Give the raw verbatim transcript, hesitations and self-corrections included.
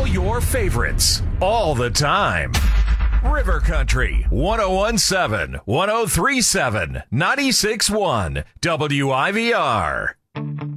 All your favorites, all the time. River Country, one oh one point seven, one oh three point seven, ninety-six point one, W I V R.